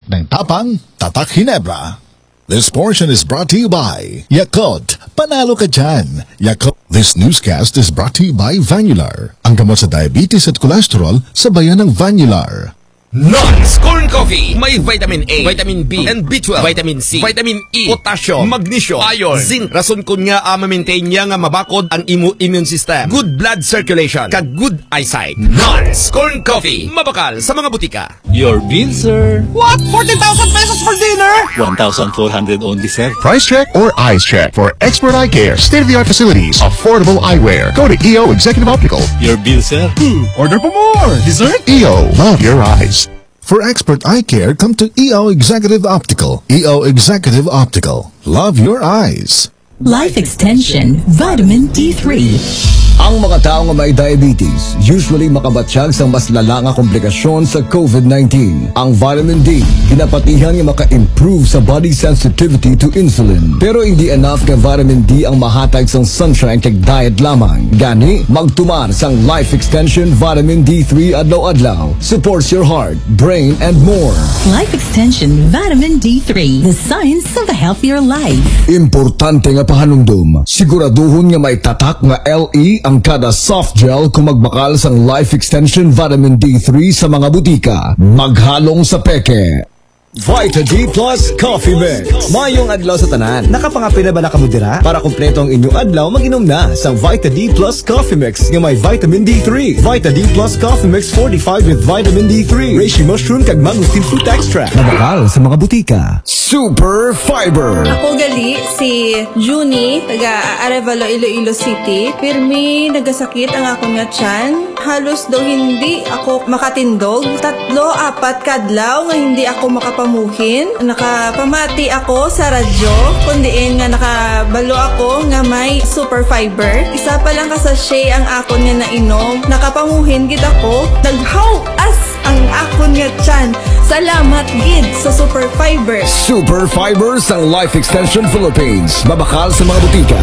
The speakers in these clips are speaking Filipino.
ng tapang, tatak Hinebra. This portion is brought to you by Yakult. Panalo ka dyan. Yakult. This newscast is brought to you by Vanular. Ang gamot sa diabetes at cholesterol sa bayan ng Vanular. Nuts Corn Coffee. May vitamin A, vitamin B, and B12, vitamin C, vitamin E, potassium, magnesium, iron, zinc. Rason ko nga ma-maintain niya nga mabakod ang immune system. Good blood circulation, kag good eyesight. Nuts Corn Coffee. Mabakal sa mga butika. Your bill, sir. What? 40,000 pesos for dinner? 1,400 only, sir. Price check or eyes check for expert eye care, state-of-the-art facilities, affordable eyewear. Go to EO Executive Optical. Your bill, sir. Order for more. Dessert? EO. Love your eyes. For expert eye care, come to EO Executive Optical. EO Executive Optical. Love your eyes. Life Extension Vitamin D3. Ang mga tao nga may diabetes usually makabatsyag sa mas lala nga komplikasyon sa COVID-19. Ang vitamin D, pinapatihan nga maka-improve sa body sensitivity to insulin. Pero hindi enough ka vitamin D ang mahatag sang sunshine kag diet lamang. Gani, magtumar sang Life Extension Vitamin D3 adlaw-adlaw. Supports your heart, brain, and more. Life Extension Vitamin D3. The science of a healthier life. Importante nga pahanumdum. Siguraduhon nga may tatak nga LE ang kada soft gel kung magbakal sang Life Extension Vitamin D3 sa mga butika. Maghalong sa peke. Vita D Plus Coffee Mix. Mayong adlaw sa tanan. Nakapangapin na ba nakamudira? Para kumpleto ang inyong adlaw, mag-inom na sa Vita D Plus Coffee Mix nga may vitamin D3. Vita D Plus Coffee Mix 45 with vitamin D3. Reishi mushroom kag mangosteen fruit extract. Mabakal sa mga butika. Super Fiber. Ako gali si Junie, taga Arevalo, Iloilo City. Pirmi nagasakit ang akong nga tiyan. Halos daw hindi ako makatindog. 3-4 kadlaw nga hindi ako makapamuhin. Nakapamati ako sa radyo, kundiin nga nakabalo ako nga may super fiber. Isa pa lang kasashay ang akon nga nainom. Nakapamuhin gid ako. Naghaw as ang akon nga tiyan. Salamat gid sa super fiber. Super Fiber sa Life Extension Philippines. Babakal sa mga butika.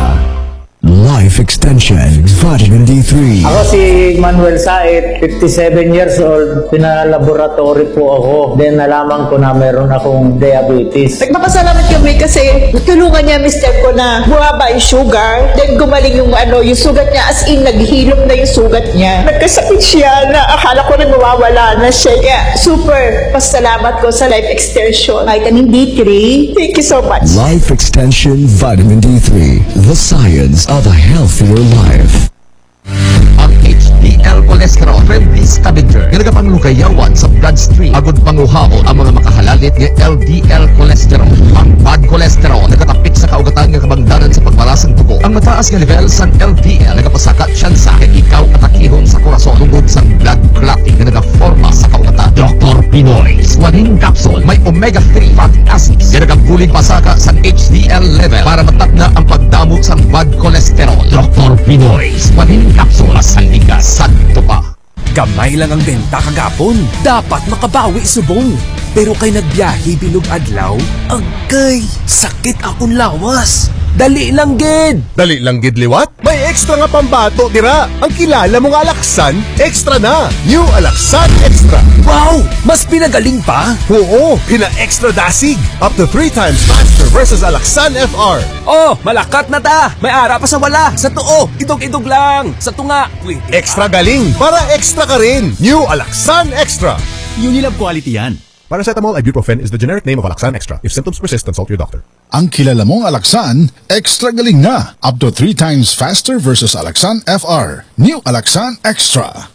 Life Extension Vitamin D3. Ako si Manuel Said, 57 years old. Pinalaboratory po ako. Then nalaman ko na meron akong diabetes. Nagpapasalamat kami kasi tulungan niya mister ko na bumaba yung sugar. Then gumaling yung yung sugat niya, as in naghihilom na yung sugat niya. Nagkasakit siya na akala ko na mawawala na siya. Kaya super pasalamat ko sa Life Extension Vitamin D3. Thank you so much. Life Extension Vitamin D3. The science of a healthier life. Ang HDL cholesterol, friendly scavenger, nagapanglugayawan sa bloodstream, agud panguhaon ang mga makahalalit ng LDL cholesterol. Ang bad cholesterol nagatapik sa kaugatan ng kabangdanan sa pagbalasang dugo. Ang mataas nga level sa LDL nagapasakat siyansa kay ikaw atakihon sa korason tungod sa blood clotting na nagaforma sa kaugatan. Dr. Pinoy's 1 capsule may omega-3 fatty acids na nagabulig pasaka sa HDL level para matapna ang pagdamot sa bad cholesterol. Dr. Pinoy's 1 capsule sa ligas santo pa. Gamay lang ang benta kagapon. Dapat makabawi subong. Pero kay nagbiyahe bilog adlaw, agkay sakit akong lawas. Dali lang gid. Dali lang gid liwat? May extra nga pambato dira. Ang kilala mong Alaksan, extra na. New Alaksan Extra. Wow! Mas pinagaling pa? Oo, pina-extra dasig. Up to 3 times faster versus Alaksan FR. Oh, malakat na ta. May ara pa sa wala. Sa tuo, idog-idog lang. Sa tunga, Extra galing para extra ka rin. New Alaksan Extra. Unilab quality yan. Paracetamol ibuprofen is the generic name of Alaksan Extra. If symptoms persist, consult your doctor. Ang kilala mong Alaksan, extra galing na. Up to 3 times faster versus Alaksan FR. New Alaksan Extra.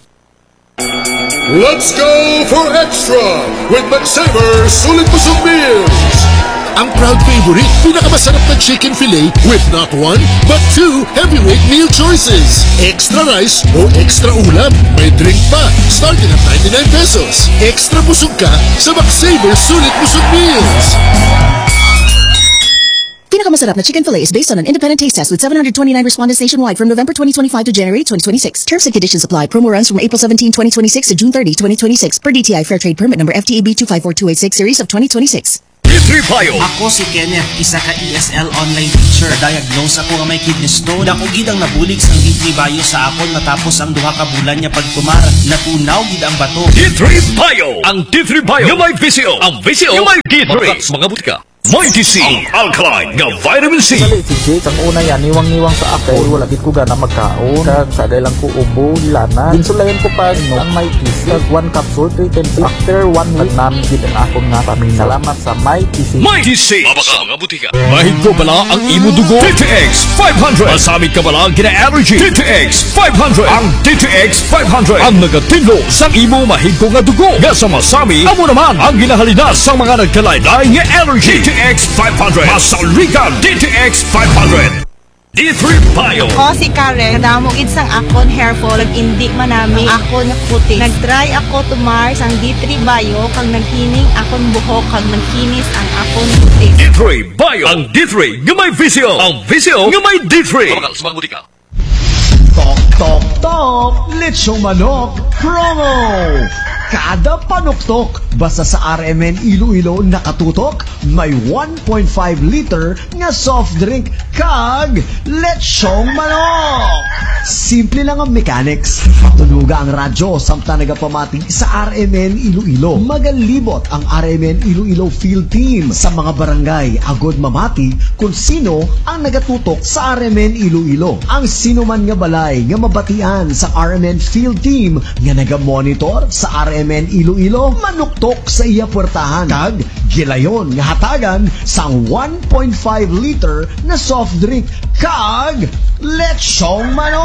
Let's go for extra with McSaver Sulit Busog Meals. Ang proud favorite, pinakamasarap na chicken fillet with not 1 but 2 heavyweight meal choices. Extra rice o extra ulam. May drink pa, starting at 99 pesos. Extra busog ka sa McSaver Sulit Busog Meals. Pinakamasarap na chicken fillet is based on an independent taste test with 729 respondents nationwide from November 2025 to January 2026. Terms and conditions apply. Promo runs from April 17, 2026 to June 30, 2026 per DTI Fair Trade Permit number FTEB 254286 series of 2026. If D3 Bio. Ako si Kenneth, isa ka ESL online teacher. Diagnose ako nga may kidney stone. Dako gid ang nabulig sang D3 Bio sa akon matapos ang duha ka bulan niya pagtumar. Natunaw gid ang bato. D3 Bio. Ang D3 Bio nga may VCO. Ang VCO nga may D3. Mga butika. May TC, ang alkaline nga vitamin C. Si Jake, ang una yan, niwang-niwang sa akin. Wala gid ko gana magkaon. Kag sa lang ko ubo, lana. Insulayan ko pa ang may TC. Kag 1 capsule, 310. After 1 week, namin gid ang akong nga pamin. Salamat sa may TC. May TC. Mabaka mga butika. Mahig ko pala ang imo dugo. DTX 500. Masamit ka pala ang kina-allergy. DTX 500. Ang DTX 500. Ang nagatindlo sa imo mahig ko nga dugo. Nga sa masami, amo naman ang ginahalinas sa mga nagkalaylay nga allergy. DTX 500. Masaligan DTX 500. D3 Bio. Ako si Karen. Nadamog isang akon hair fall. Hindi manami akon puti. Nag-try ako tumar sang D3 Bio. Kag naghining akon buhok. Kag naghinis ang akon puti. D3 Bio. Ang D3 nga may VCO. Ang VCO nga may D3. Mabakal sa mga butika. Tok, tok, tok! Lechong manok promo! Kada panuktok, basta sa RMN Iloilo nakatutok, may 1.5 liter nga soft drink kag lechong manok! Simple lang ang mechanics. Patunuga ang radyo samtang nagapamati sa RMN Iloilo. Magalibot ang RMN Iloilo Field Team sa mga barangay agod mamati kung sino ang nagatutok sa RMN Iloilo. Ang sino man nga balay nga mabatian sa RMN Field Team nga nagamonitor sa RMN Iloilo manuktok sa iya puwertahan kag gilayon nga hatagan sang 1.5 liter na soft drink kag lechong manok.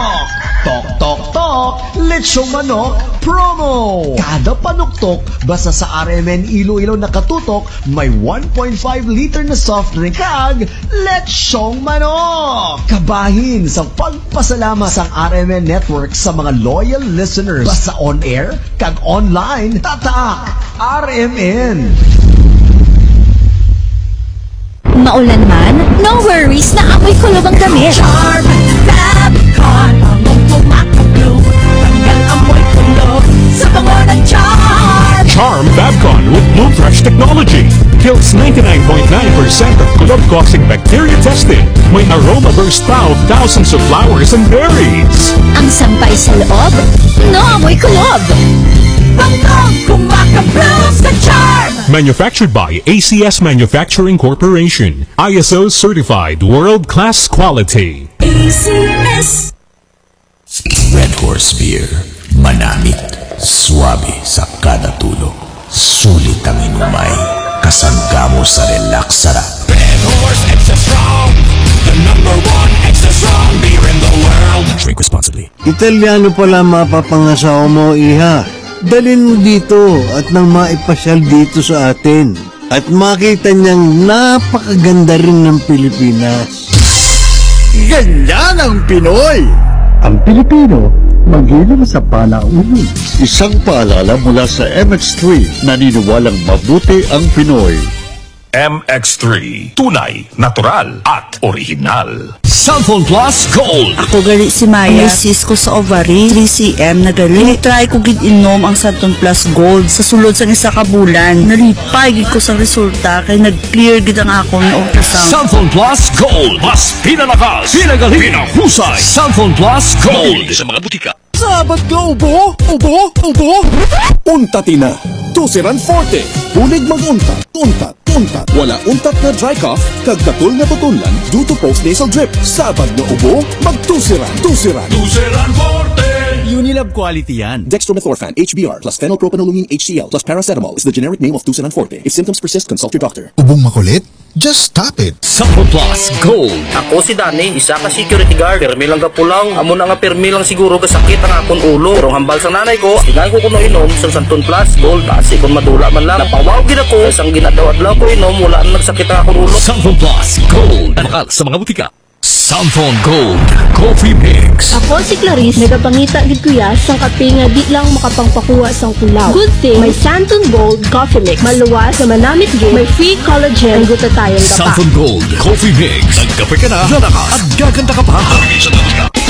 Tok tok tok, lechong manok promo. Kada panuktok basta sa RMN Iloilo nakatutok may 1.5 liter na soft drink kag lechong manok. Kabahin sa pagpasalamat sa RMN Network sa mga loyal listeners basta on air kag online tatak RMN. Maulan man, no worries na amoy kulob ang damit. Charm Fabcon, among pumakablo. Tanggal amoy kulob sa bango ng Charm. Charm Fabcon with Blue Fresh technology kills 99.9% of kulob-causing bacteria tested. May aroma burst pa of thousands of flowers and berries. Ang sampay sa loob, no amoy kulob. Bangkong kumakablo sa Charm. Manufactured by ACS Manufacturing Corporation. ISO certified world-class quality. ACS. Red Horse Beer. Manamit. Swabe sa kada tulog. Sulit ang inumay. Kasangga mo sa relax sarap. Red Horse Extra Strong. The #1 extra strong beer in the world. Drink responsibly. Italiano pala mapapangasawa mo, iha. Dalhin mo dito at nang maipasyal dito sa atin. At makita niyang napakaganda rin ng Pilipinas. Ganyan ang Pinoy! Ang Pilipino, magiling sa panauhin. Isang paalala mula sa MX3, naniniwalang mabuti ang Pinoy. MX3. Tunay, natural, at original. Cellphone Plus Gold. Ako gali si Maya. May sis ko sa ovary. 3cm na gali. Try ko gid inom ang Cellphone Plus Gold. Sa sulod sa isa ka bulan. Nalipay gid ko sa resulta. Kay nag-clear gid ang akong ultrasound. Cellphone Plus Gold. Mas pinalakas, pinagaling, pinahusay. Cellphone Plus Gold. Sa mga butika. Sabat ka ubo? Ubo? Ubo? Untatin na. Tusiran Forte. Bulig mag-untat. Untat. Untat. Wala untat na dry cough. Kag katul na tutulan due to post-nasal drip. Sabad na ubo. Magtusiran. Tusiran. Tusiran Forte. Unilab quality yan. Dextromethorphan HBr plus phenylpropanolumine HCl plus paracetamol is the generic name of Tusiran Forte. If symptoms persist, consult your doctor. Ubong makulit? Just stop it. Cellphone Plus Gold. Ako si Danny, isa ka security guard. Permi lang ka pulang. Amo na nga permi lang siguro kasakit ang akong ulo. Pero hambal sa nanay ko, tingay ko kuno inom sa Cellphone Plus Gold. Kasi kung madula man lang, napawag gid ako. Isang ginadawad ko inom, wala nang nagsakit ang akong ulo. Cellphone Plus Gold. Anakal sa mga butika. Cellphone Gold Coffee Mix. Ako si Clarice, nagapangita gid kuya sang kape nga di lang makapangpakuha sang kulaw. Good thing may Santon Gold Coffee Mix. Maluwas na manamit gid, may free collagen, gutatayan ka pa. Cellphone Gold Coffee Mix. Nagkape ka na, lalakas at gaganda ka pa.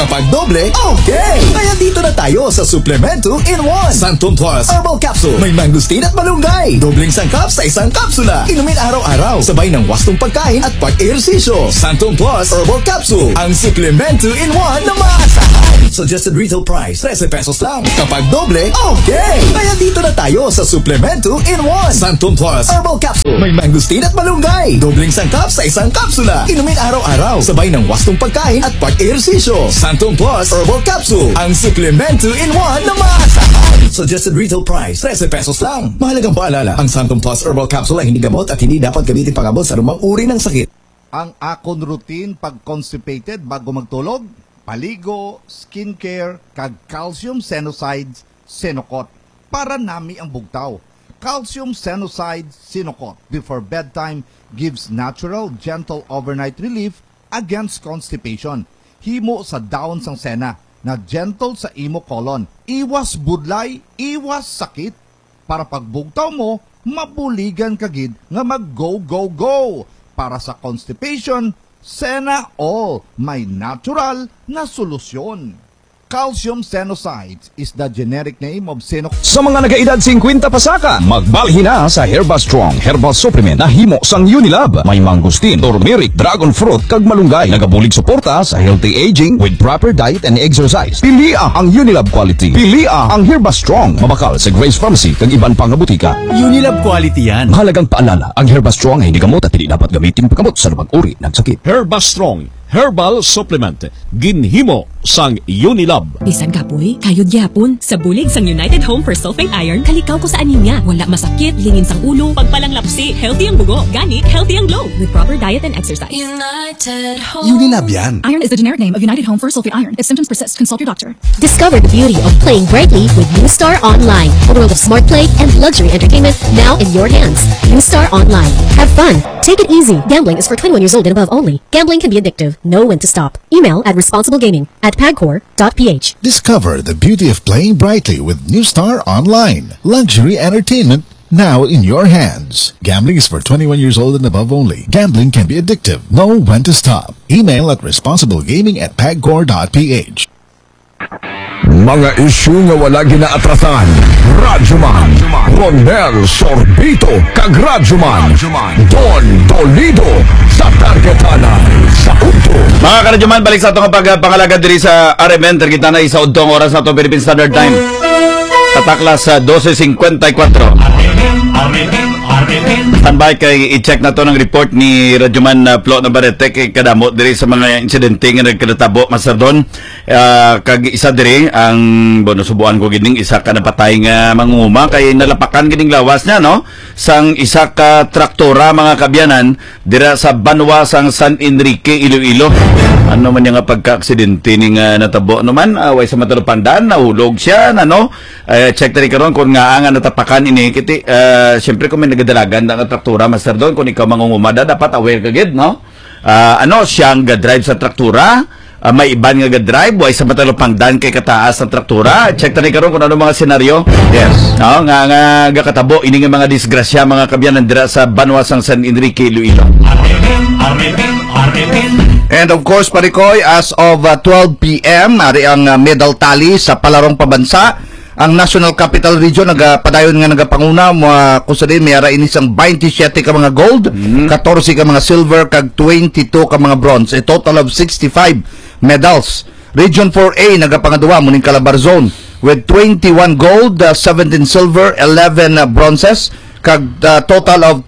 Kapag doble, okay! Kaya dito na tayo sa Suplemento in 1. Santon Plus Herbal Capsule. May mangustin at malunggay. Dobleng sangkap sa isang kapsula. Inumin araw-araw. Sabay ng wastong pagkain at pag-ehersisyo. Santon Plus Herbal Capsule. Ang Suplemento in 1 na maasahan. Suggested retail price, 13 pesos lang. Kapag doble, okay! Kaya dito na tayo sa Suplemento in 1. Santon Plus Herbal Capsule. May mangustin at malunggay. Dobleng sangkap sa isang kapsula. Inumin araw-araw. Sabay ng wastong pagkain at pag-ehersisyo. Santon Plus Herbal Capsule. Ang Suplemento in 1 na maasahan. Suggested retail price, 13 pesos lang. Mahalagang paalala, ang Santon Plus Herbal Capsule ay hindi gamot at hindi dapat gamitin pangabot sa anumang uri ng sakit. Ang akon routine pag constipated bago magtulog, paligo, skincare, kag calcium senosides, Senokot. Para nami ang bugtaw. Calcium senosides, Senokot before bedtime gives natural, gentle overnight relief against constipation. Himo sa daon sang sena na gentle sa imo colon. Iwas budlay, iwas sakit. Para pagbugtaw mo, mabuligan kagid nga mag-go, go, go. Para sa constipation, Sena All, may natural na solusyon. Calcium Senosides is the generic name of Senokot. Sa mga nagaedad 50 pasaka, magbalhin na sa Herba Strong Herbal Supplement na himo sang Unilab. May mangustin, turmeric, dragon fruit, kag malunggay. Nagabulig suporta sa healthy aging with proper diet and exercise. Pilia ang Unilab quality. Pilia ang Herba Strong. Mabakal sa Grace Pharmacy kag iban pang butika. Unilab quality yan. Mahalagang paalala, ang Herba Strong ay hindi gamot at hindi dapat gamitin paggamot sa lumang uri ng sakit. Herba Strong Herbal Supplement. Ginhimo sang Unilab. Bisan kapoy, kayod gyapon. Sa bulig sang United Home for Sulfate Iron, kalikaw ko sa anemia. Wala masakit, lingin sang ulo, pagpalang lapsi, healthy ang bugo, gani, healthy ang glow. With proper diet and exercise. United Home. Unilab yan. Iron is the generic name of United Home for Sulfate Iron. If symptoms persist, consult your doctor. Discover the beauty of playing brightly with NewStar Online. A world of smart play and luxury entertainment now in your hands. NewStar Online. Have fun. Take it easy. Gambling is for 21 years old and above only. Gambling can be addictive. Know when to stop. Email at responsiblegaming@pagcor.ph. Discover the beauty of playing brightly with New Star Online. Luxury entertainment now in your hands. Gambling is for 21 years old and above only. Gambling can be addictive. Know when to stop. Email at responsiblegaming@pagcor.ph. Mga isyu nga wala ginaatrasan. Radyoman Ronel Sorbito kag Radyoman Don Dolido sa targetanay sa Udto. Mga karadyoman, balik sa itong pangalaga diri sa RMN targetanay sa Udtong oras na itong Philippine Standard Time. Tatakla sa 12:54. Standby kay i-check na to ng report ni Radyoman Flo Navarrete kay kadamo diri sa mga insidente nga nagkatabo Master Don. Kag isa diri ang bonosubuan ko gining isa ka napatay nga manguma kay nalapakan gining lawas niya no sang isa ka traktora mga kabyanan dira sa Banwa sang San Enrique, Iloilo. Ano man nga pagka-aksidente ning natabo naman way sa Matalupandaan nahulog siya ano. Check tani karon kung nga ang natapakan ini kiti syempre kung may nagadalagan ang traktora Master Don kung ikaw mangungumada dapat aware ka gid no. Ano siyang ga-drive sa traktora, may iban nga ga-drive way sa Matalupandaan kay kataas ng traktora. Check tani karon kung ano mga senaryo. Yes. No nga gakatabo ini nga mga disgrasya mga kabyanan dira sa Banwa sang San Enrique, Iloilo. And of course, Parikoy, as of 12 p.m., ari ang medal tally sa palarong pabansa. Ang National Capital Region nagapadayon nga nagapanguna kung sa din may ara ini sang 27 ka mga gold, 14 ka mga silver kag 22 ka mga bronze, a total of 65 medals. Region 4A nagapangaduwa muning Calabarzon with 21 gold, 17 silver, 11 bronzes kag total of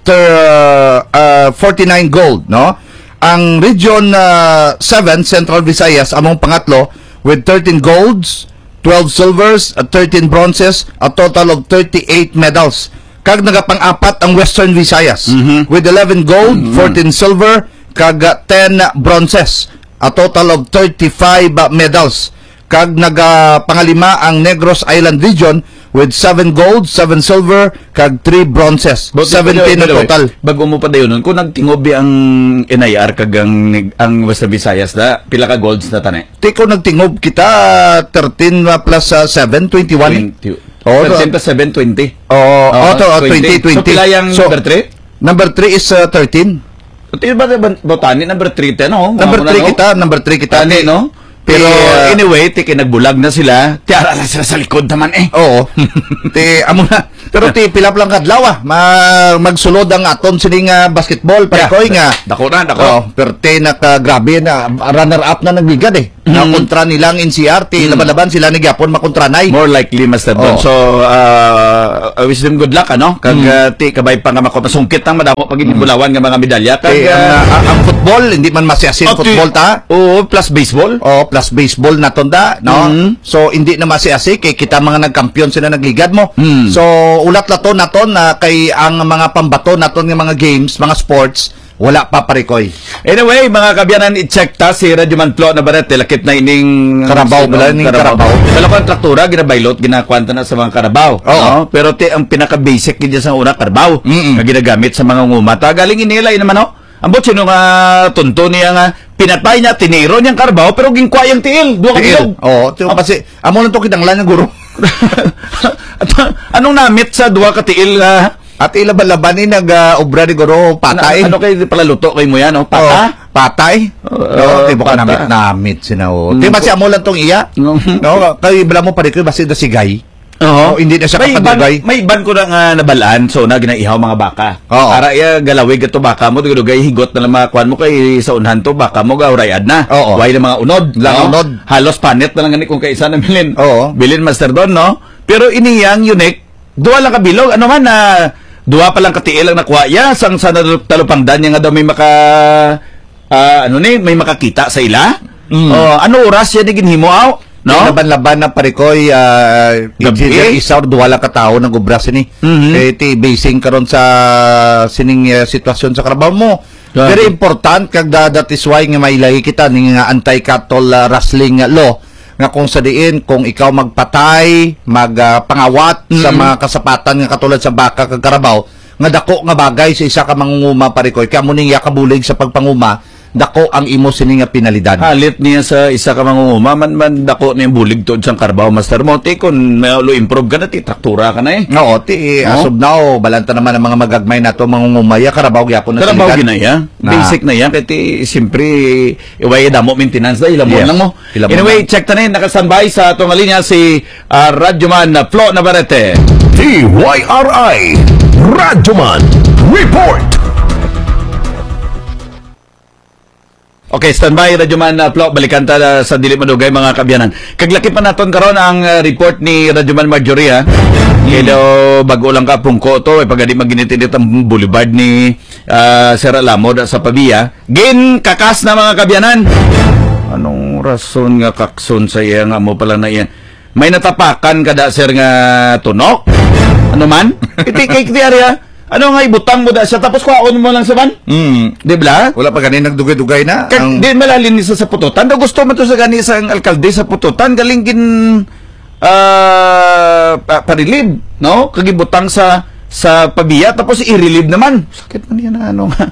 49 gold, no? Ang Region 7 Central Visayas among pangatlo with 13 golds, 12 silvers, 13 bronzes, a total of 38 medals. Kag nagapang-apat ang Western Visayas with 11 gold, 14 silver, kag 10 bronzes, a total of 35 medals. Kag nagapangalima ang Negros Island Region with 7 gold, 7 silver, kag 3 bronzes. 17 na total. Bago mo pa dayon kung nagtingobi ang NIR kag ang Western Visayas da pila ka golds na tani. Tiko nagtingob kita 13 plus 7 21. 13 plus 7 20. 20. So pila yang number 3? Number 3 is 13. Ito ba botani number 3 no? Number 3 kita, Tani no? Pero anyway, kinagbulag na sila. Tiara na sila sa likod naman Oo. Amo na. Pero pilap lang kadlaw magsulod ang aton sining basketball Parikoy nga. Dako na. Pero grabe na runner-up na nagligad Na kontra nilang NCR, laban-laban sila ni Gyapon makontranay. More likely, Master Don. So, I wish them good luck, ano? Kag kabay pa nga masungkit ang madamo pag inibulawan nga mga medalya. Ang football, hindi man masiasin football ta. Oo, plus baseball. Plus baseball na tonda, no? So, hindi na masiasi kay kita mga nagkampiyon sila nagligad mo. So, ulat lato naton na kay ang mga pambato naton nga mga games, mga sports, wala pa Parikoy. Anyway, mga kabyanan, i-check ta si Radyo Manplo na baret, lakit na ining Carabao. Dala ko ang traktura, ginabaylot, ginakwanta na sa mga Carabao. No? Pero ang pinaka-basic niya sa una, Carabao, na ginagamit sa mga ngumata. Galing inilay naman, no? Ambot sino nga tunto niya nga pinatay niya, tiniro niyang Carabao, pero gingkwa yung tiil. Duwa ka bilog. Kasi, amo lang ito kitanglan ng guro. Anong namit sa duwa ka tiil at ilaban-laban ni nag-obra ni Goro patay. Ano kayo palaluto kayo mo yan, no? Patay? Bukan namit sinaw. Diba siya mo lang tong iya? No? Kayo ibala mo pa rin kayo, basta na sigay. Hindi na siya kapadugay. May iban ko na nga nabalaan, so na ginaihaw mga baka. Para iya galawig ito baka mo, dugay higot na lang mga kwan mo kay sa unhan to, baka mo gaurayad na. Way na mga unod. Unod. Halos panit na lang kung kaisa na bilin. Bilin, Master Don, no? Pero iniyang unique, duwa lang kabilog. Ano man na duwa pa lang katiil ang nakuha ya sang sa talupangdan niya nga daw may may makakita sa ila. Ano oras yan ginhimo aw? No? Laban-laban na Parikoy engineer isaw duwa lang katao nang obras ni. Basing karon sa sining sitwasyon sa Carabao mo. Very important kag that is why nga mailay kita ning anti-cattle rustling law nga kung sa diin kung ikaw magpatay, magpangawat sa mga kasapatan nga katulad sa baka kag Carabao nga dako nga bagay sa isa ka mangunguma Parikoy kaya mo ning kabulig sa pagpanguma dako ang imo sini nga pinalidad. Halit niya sa isa ka mangunguma man dako niyang bulig tuod sang Carabao Master mo kun lo improve ka na traktura ka na Oo, as of now balanta naman ang mga magagmay nato mangungumaya Carabao gyapon na Carabao ginaya. Basic na yan kay siyempre iway damo maintenance da ilamon lang mo. Anyway, check ta na naka-standby sa atong linya si Radyoman Flo Navarrete. TYRI Radyoman Report. Okay, standby, Radyoman Flo. Balikan ta sa dili madugay mga kabyanan. Kaglaki pa naton karon ang report ni Radyoman Marjorie, ha? Kaya bago lang ka pungko to, pagadi maginitinit ang boulevard ni Sir Alamo sa Pabia. Gin, kakas na mga kabyanan. Anong rason nga kakson sa iya nga mo pala na iyan? May natapakan kada sir nga tunok? Ano man? Kay area. Ano nga ibutang mo da siya tapos kuhaon mo lang sa ban? Di ba? Wala pa ganin nagdugay-dugay na. Di malalin sa pututan. Da gusto mo to sa gani sa alkalde sa pututan galing gin parilib, no? Kagibutang sa Pabia tapos i-relieve naman. Sakit man yan ano nga.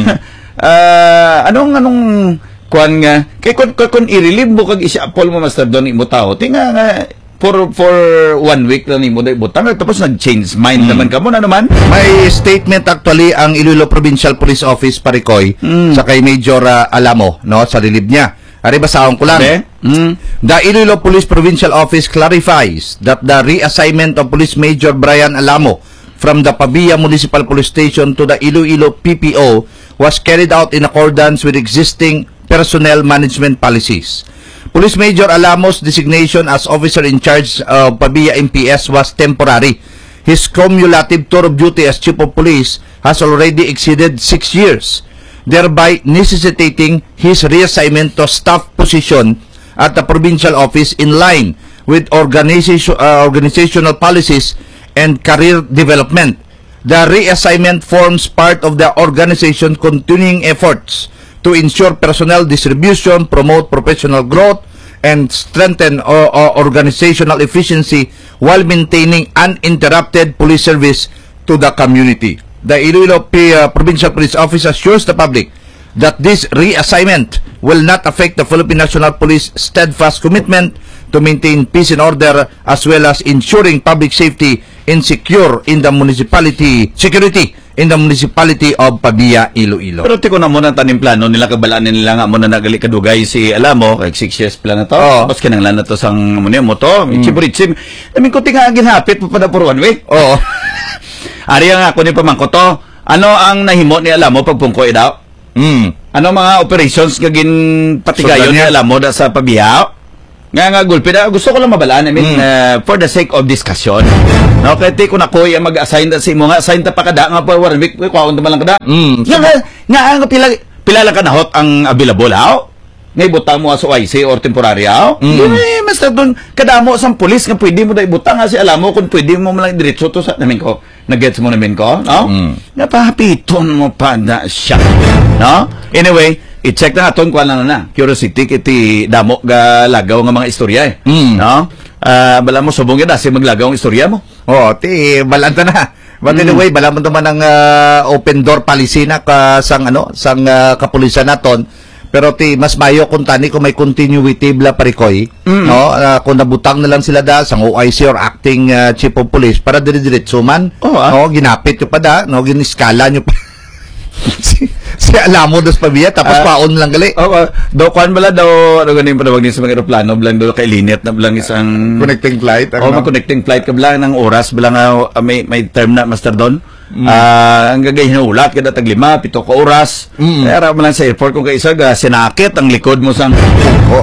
Anong kuan nga kay kun i-relieve mo kag isa-apol mo Master Don imo tao. Tinga nga for 1 week na nimo day butang tapos nag-change mind naman kamo na naman. May statement actually ang Iloilo Provincial Police Office Parikoy sa kay Major Alamo no sa relieve niya. Ari basahon ko lang. The Iloilo Police Provincial Office clarifies that the reassignment of Police Major Brian Alamo from the Pabia Municipal Police Station to the Iloilo PPO was carried out in accordance with existing personnel management policies. Police Major Alamo's designation as officer in charge of Pabia MPS was temporary. His cumulative tour of duty as Chief of Police has already exceeded 6 years, thereby necessitating his reassignment to staff position at the provincial office in line with organizational policies and career development. The reassignment forms part of the organization's continuing efforts to ensure personnel distribution, promote professional growth, and strengthen organizational efficiency while maintaining uninterrupted police service to the community. The Iloilo Provincial Police Office assures the public that this reassignment will not affect the Philippine National Police steadfast commitment to maintain peace and order as well as ensuring public safety insecure in the security in the municipality of Pabia, Iloilo. Pero tiko na muna tanim plano nila kabalaan nila nga muna nagali kadugay si Alamo kay 6 years pala na to. Tapos kinanglan na to sang mo to. Chiburitsim. Namin ko tinga ginhapit pa padapuruan we. Oo. Ari nga ako ni pamangko to. Ano ang nahimo ni Alamo pagpungkoy daw? Ano mga operations nga patigayon ni Alamo da sa Pabia? Nga gulpi na gusto ko lang mabalaan for the sake of discussion. No, kay ko na ko mag-assign sa imo nga assign ta pa kada nga for 1 week ko ta man lang kada. Nga pila lang kanahot ang available ha. Ngay butang mo sa OIC or temporary ha. Mas doon kadamo sang pulis nga pwede mo da ibutang nga si Alamo kung pwede mo lang diretso to sa namin ko. Nag-gets mo namin ko, no? Napahapiton mo pa na siya. No? Anyway, i-check na natin kung ano na. Curiosity, kiti damo ga lagaw ng mga istorya eh. No? Bala mo, subong yun kasi maglagaw ang istorya mo. Ti, balanta na. But anyway, bala mo naman ang open door policy na sang kapulisan naton. Pero mas mayo kung tani kung may continuity bla parikoy, no? Kung nabutang na lang sila da sang OIC or acting chief of police para dire-diretso man. No, ginapit nyo pa da, no, giniskala nyo pa. si Alamo dos Pabia tapos paon lang gali. Do kwan bala daw ganin pa ni sa mga eroplano blang do kay linet na blang isang connecting flight. Connecting flight ka blang ng oras blang may term na master don. Ang gagay hinulat kada tag 5-7 ka oras. Kaya man lang sa airport kung kaisa ga sinakit ang likod mo sang pungko.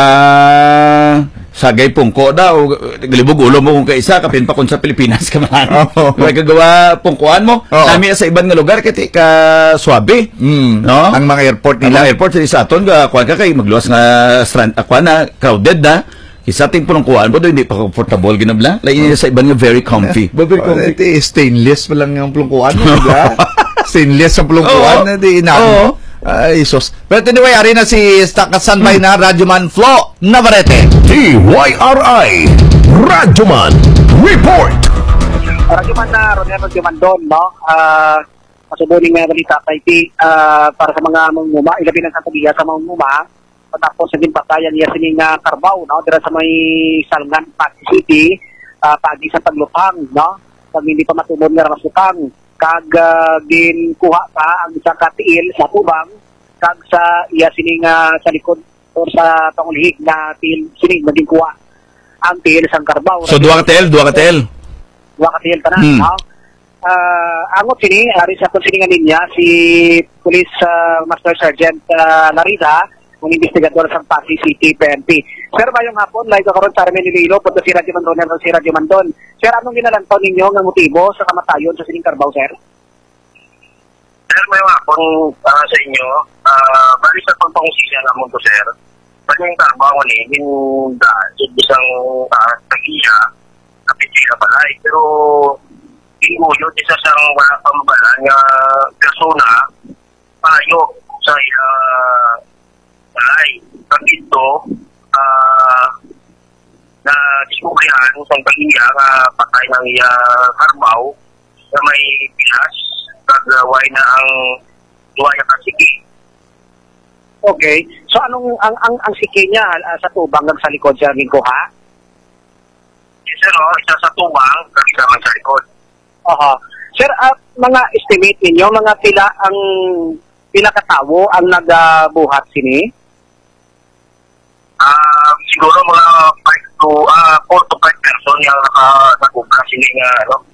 Sagay pungko daw galibog ulo mo kung kaisa kapin pa kun sa Pilipinas ka man. Kaya kagawa pungkuan mo. Nami sa ibang nga lugar kiti ka swabe. No? Ang mga airport nila. Ang airport sa aton ga kuan ka kay magluwas nga strand kuan na crowded na. Isa ting punongkuan po hindi pa comfortable ginabla. Lain sa ibang nga very comfy. Very comfy. Stainless pa lang ang plungkuan mo, diba? Stainless ang plungkuan, di ina. Ay, sus. Pero anyway, ari na si Standby na Radyoman Flo Navarrete. TYRI Radyoman Report. Radyoman na Radyoman doon, no? Masubuning nga balita kay para sa mga manguma, ilabi ng Santalia sa manguma. Tapos sa patayan niya sining Carabao, no? Dira sa may Salngan, Pasig City, pagi sa paglupang, no? Pag hindi pa matubod nga rasutang, kag ginkuha pa ang isa ka tiil sa tubang, kag sa iya sining sa likod or sa pangulihig na tiil sining magingkuha ang tiil sa Carabao. So duwa ka tiil tanan, no? Angot sini, ari sa siningan niya si Police Master Sergeant Larida, ang investigador sa Pasig City PNP. Sir, mayong hapon, live karon sa Armen Iloilo, punto si Radyo Mandon at si Radyo Mandon. Sir, anong ginalantaw ninyo ng motibo sa kamatayon sa sining Carabao, sir? Sir, mayong hapon sa inyo. Bali sa pagpangusisa naman to, sir. Pag yung Carabao ni, isang tagiya, napitila balay. Pero, inuyod, isa siyang wala pang mabala nga kasuna, payo sa balay. Pag ito, na diskubrihan sa tagiya nga patay ng Carabao na may pilas, kagaway na ang duwaya kasiki. Okay. So anong ang siki niya sa tubang sa likod siya ginkuha? Yes, sir, isa sa tubang kag sa likod. Sir, mga estimate ninyo mga pila katawo ang nagabuhat sini? Siguro mga 4 to 5 person yung nagubra sini nga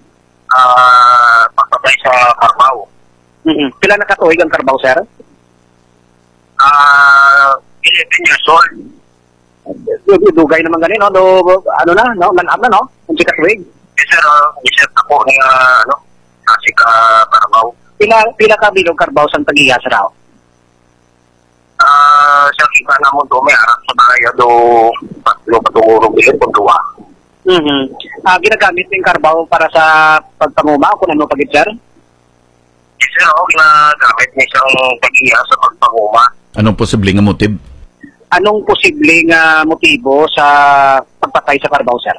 patay sa Carabao. Pila nakatuig ang Carabao, sir? 11 years old. Dugay naman ganin, no? Manam na, no? Ang sikatuig. Yes, sir. Isip ako nga, kasi ka Carabao. Pila ka bilog Carabao sa tagiya, sir? Sir, kita na mo may harap sa bagay patungurong bilog kung duwa. Ginagamit ng Carabao para sa pagpanguma kung ano pagit, sir? Yes, sir. Ginagamit niya siyang tagiya sa pagpanguma. Anong posibleng motive? Anong posibleng motibo sa pagpatay sa Carabao, sir?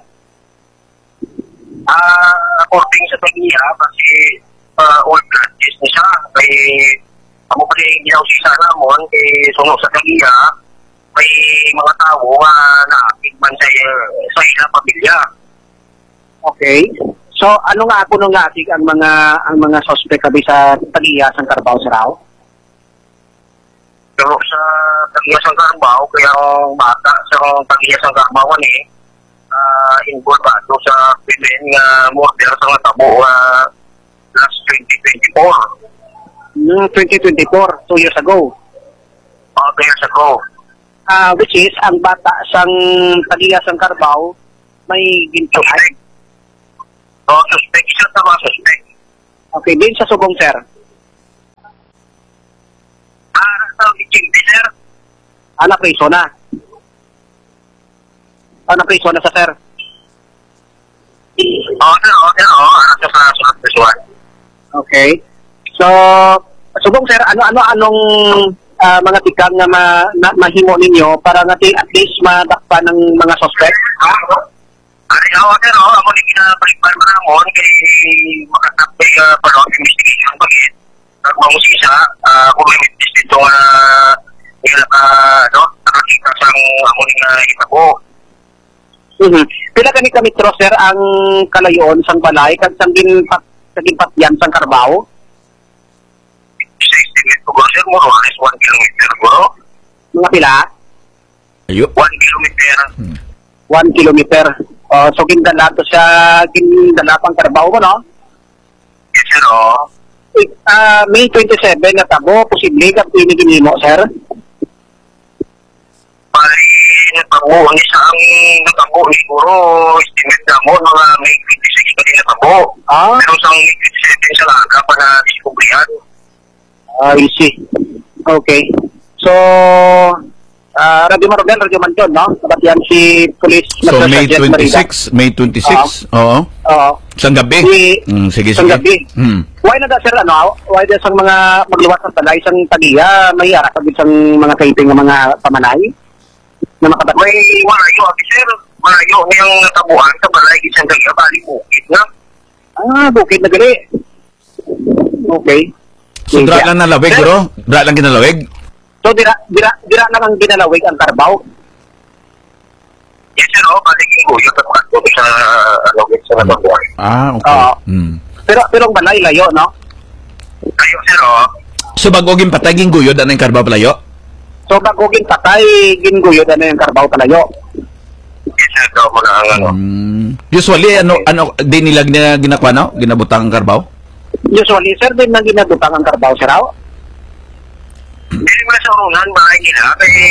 According sa tagiya, kasi all practice niya siya. Kaya, ako pa rin ginausisa namon, sunod sa tagiya, may mga tao na naakit man sa ilang pamilya. Okay. So, So ano nga ako nung natig ang mga suspect kabi sa Tagiya sang Carabao sa raw? Pero sa Tagiya sang Carabao, kaya ang bata sa Tagiya sang Carabao ni involved ba do sa piling nga murder sa mga tabo last 2024. 2024, 2 years ago. 2 years ago. Which is ang bata sang Tagiya sang Carabao may gintuhay. Suspect siya, tama suspect. Okay, din sa Subong, sir. Sa Vicente, sir. Anak preso na. Anak preso na sa sir. Anak sa sulat presuan. Okay. So, Subong, sir, anong mga tikang na mahimo ninyo para natin at least madakpan ng mga suspect? Ako ni kinapalipan mo namon kay makatapay palong investigation pagit. Nagmamusisa, kung may witness dito nakakita sang ako nga itabo. Pila ka ni Kamitro, sir, ang kalayon sang balay kag sang ginpatyan sang Carabao? Sa estimate ko, sir, mo is 1 kilometer ko. Mga pila? 1 kilometer. 1 kilometer. So gindala to gindala pang Carabao mo, no? Yes, sir, May 27 na tabo, posible ka pinigin mo, sir? Pari natabo, ang isang natabo, siguro, estimate na mo, mga may 26 pa din natabo. Pero sa may 27 sa laga pa na diskubrihan. I see. Okay. So, Radio Marobel, Radio Manton, no? Nabatiyan si Police So, Master May Sergeant Marida. 26? May 26? Oo. Isang gabi? Sige. Isang gabi. Why na da, sir, why da sang mga magliwas ng talay, isang Tagiya, may ara ka isang mga kaiping ng mga pamanay? Na makabat? May malayo, officer. Malayo niyang natabuhan sa balay isang Tagiya, bali bukid na. Bukid na gali. Okay. So, dra lang nalawig, bro? Dra lang ginalawig? So, dira lang ang ginalawig ang Carabao? Yes, sir, balik yung guyo sa pagkato sa sa natabuhan. Okay. Pero ang balay layo, no? Layo, sir, So, bago patay, ginguyod, ano yung Carabao palayo? So, bago patay, ginguyod, ano yung Carabao palayo? Yes, sir, mo na ang Usually, ano, di nila ginakwa, no? Ginabutang ang Carabao? Usually, sir, din na ginabutang ang Carabao, sir, Hindi mo sa urunan, bahay nila, kaya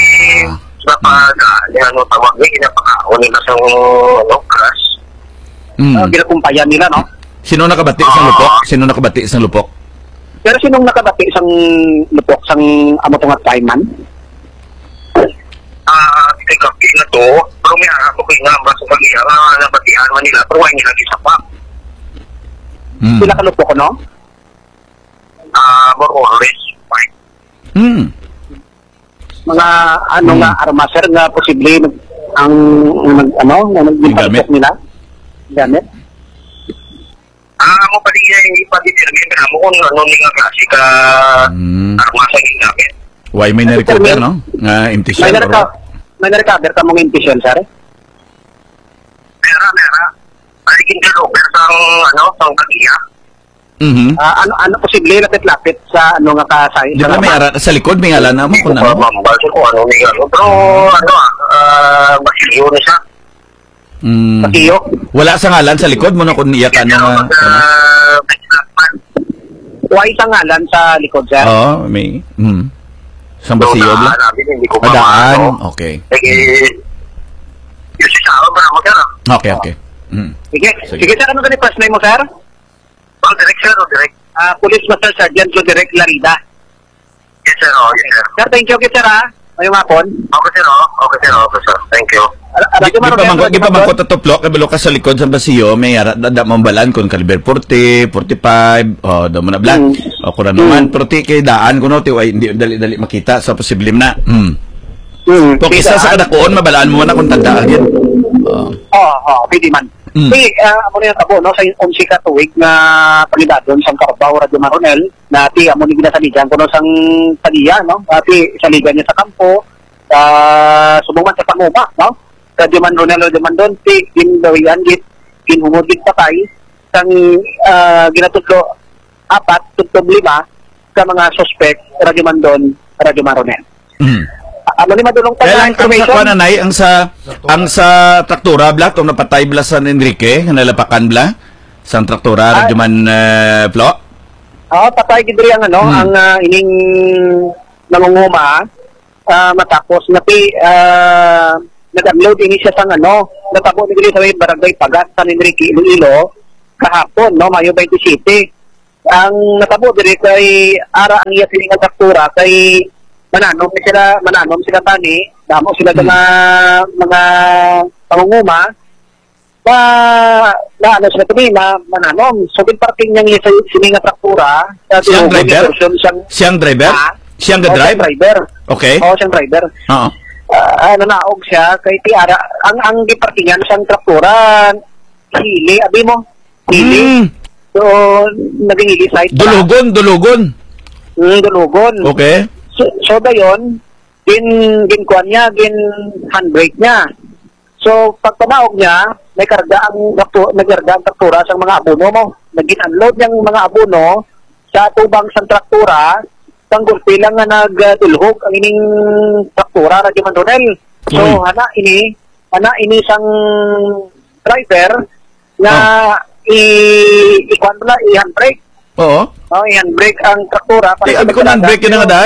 tawag niya, ginapakaon nila sa crush. Ginakumpayan nila, no? Sino nakabati isang lupok? Sino nakabati isang lupok? Pero sinong nakabati isang lupok, sang amo tong at Taiman? Ikaw na to, pero may harap ko nga, basta pag-iara, nabatihan man nila, pero why nila gisapa? Sila ka lupok, no? More or less, mga nga arma, sir, nga posible ang nagpapalipok nila gamit? Mo pa din yung ipadetermine na mo kung ano nga klase ka arma sa ginamit. Why may na-recover, no? Empty shell? May na-recover ka mong empty shell, sir? Mera. Aligin ka loper sang Tagiya. Ano posible lapit-lapit sa nga kasay? Di ba may ara sa likod, may ngalan na mo kung ano? Pero Basilio na siya. Basilio? Wala sa ngalan sa likod mo na kung iyakan nga. Why sa ngalan sa likod, sir? Oo, may. Sa Basilio lang? Daan. Okay. Okay. Sige, sir, ano ganit first name mo, sir? Direct, sir, direct. Police Master Sergeant Direct Larida. Yes, sir, yes, sir. Sir, thank you, sir, ngayong hapon. Okay, sir. Thank you. Di pa mangkot at tuplok, kabalo ka sa likod sa Basilio, may da mambalan kung kaliber 40, 45, daw mo na blan. O kung naman, 40 kay daan ko no, hindi dali makita, so posible na. Kung isa sa kadakuon, mabalaan mo na kung tandaan yan. Pwede man. Sige, amo na yung tabo, no? Sa 11 ka tuwig na palibadon sa Carabao, Radio Maronel, na ti amo ni ginasaligan ko no sang Tagiya, no? Ti saligan niya sa kampo, subuman sa panguma, no? Radio Maronel, Radio Mandon, ti gindawian, ginhumod, patay, sang ginatudlo 4 tugtog 5 ka mga suspect radyo Mandon, radyo Maronel. Ano ni madulong Kaya lang, information? ang sa traktura, bla, itong napatay bla sa Enrique, nalapakan bla, sa traktura, radyo man, Flo? Patay gid ang ang ining nangunguma matapos nag-upload ini siya sang natabo ni sa barangay Pagat sa Enrique Iloilo kahapon Mayo 27. Ang natabo diri kay ara ang iya sining traktura kay mananom sila tani damo sila mga pangunguma na sila tani mananom so parting niyang iya sining traktura siyang driver? Siyang driver? Okay. Siyang driver. Oo. Naog siya kay tiara ang gipartingan sang traktura hili abi mo hili so naging hili side Dulugon. Okay. So dayon kuan niya handbrake niya so pag panaog niya nagkarga ang traktura sang mga abono mo nagin-unload niyang mga abono sa tubang sang traktura tanggol pilang nga nagdulhog ang ining traktura radyo Mandonel. So ana ini sang driver na i-handbrake. Oo. I-handbrake ang traktura para abi ko handbrake na nga daan.